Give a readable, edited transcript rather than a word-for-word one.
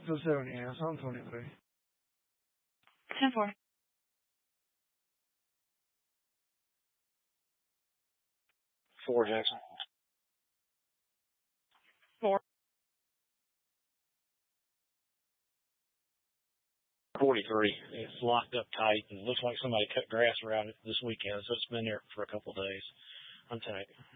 So 70, yeah, so I'm 23. 10-4. 4, Jackson. 4. 43. It's locked up tight, and it looks like somebody cut grass around it this weekend, so it's been there for a couple of days. I'm taking.